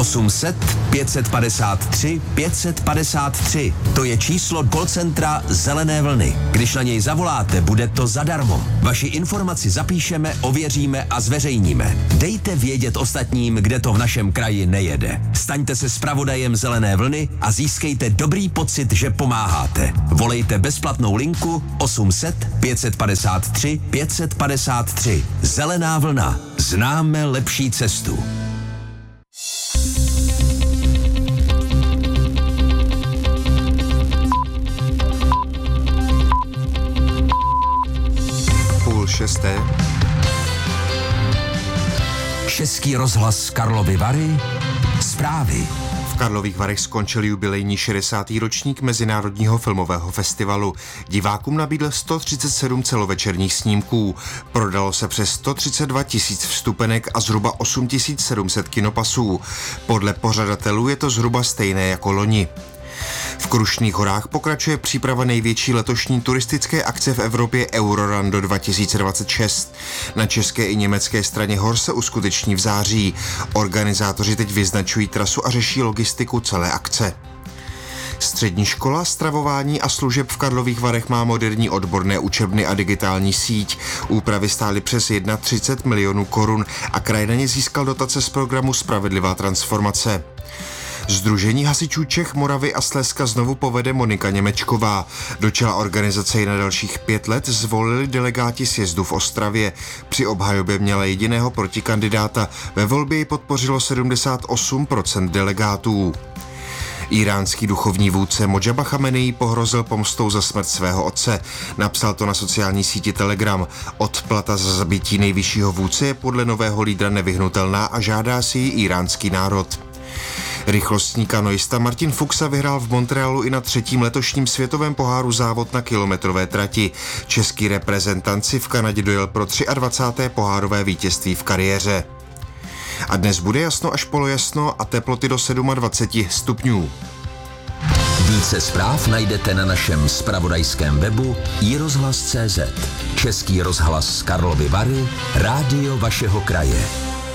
800 553 553. To je číslo call centra Zelené vlny. Když na něj zavoláte, bude to zadarmo. Vaši informaci zapíšeme, ověříme a zveřejníme. Dejte vědět ostatním, kde to v našem kraji nejede. Staňte se zpravodajem Zelené vlny a získejte dobrý pocit, že pomáháte. Volejte bezplatnou linku 800 553 553. Zelená vlna. Známe lepší cestu. Půl šesté. Český rozhlas Karlovy Vary. Zprávy. V Karlových Varech skončil jubilejní 60. ročník Mezinárodního filmového festivalu. Divákům nabídl 137 celovečerních snímků. Prodalo se přes 132 tisíc vstupenek a zhruba 8700 kinopasů. Podle pořadatelů je to zhruba stejné jako loni. V Krušných horách pokračuje příprava největší letošní turistické akce v Evropě Eurorando 2026. Na české i německé straně hor se uskuteční v září. Organizátoři teď vyznačují trasu a řeší logistiku celé akce. Střední škola stravování a služeb v Karlových Varech má moderní odborné učebny a digitální síť. Úpravy stály přes 31 milionů korun a kraj na ně získal dotace z programu Spravedlivá transformace. Sdružení hasičů Čech, Moravy a Slezska znovu povede Monika Němečková. Do čela organizace ji na dalších 5 let zvolili delegáti sjezdu v Ostravě. Při obhajobě měla jediného protikandidáta. Ve volbě ji podpořilo 78% delegátů. Iránský duchovní vůdce Modžaba Chameneí pohrozil pomstou za smrt svého otce. Napsal to na sociální síti Telegram. Odplata za zabití nejvyššího vůdce je podle nového lídra nevyhnutelná a žádá si ji iránský národ. Rychlostní kanoista Martin Fuxa vyhrál v Montrealu i na 3. letošním světovém poháru závod na kilometrové trati. Český reprezentant si v Kanadě dojel pro 23. pohárové vítězství v kariéře. A dnes bude jasno až polojasno a teploty do 27 stupňů. Více zpráv najdete na našem zpravodajském webu iRozhlas.cz. Český rozhlas Karlovy Vary, rádio vašeho kraje.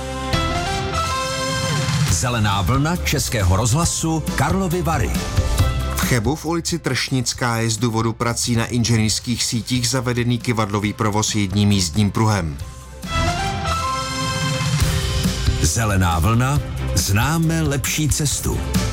Zelená vlna Českého rozhlasu Karlovy Vary. V Chebu v ulici Tršnická je z důvodu prací na inženýrských sítích zavedený kyvadlový provoz jedním jízdním pruhem. Zelená vlna. Známe lepší cestu.